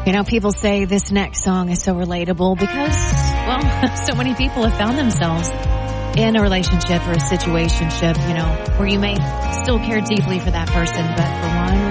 You know, people say this next song is so relatable because, well, so many people have found themselves in a relationship or a situationship, you know, where you may still care deeply for that person, but for one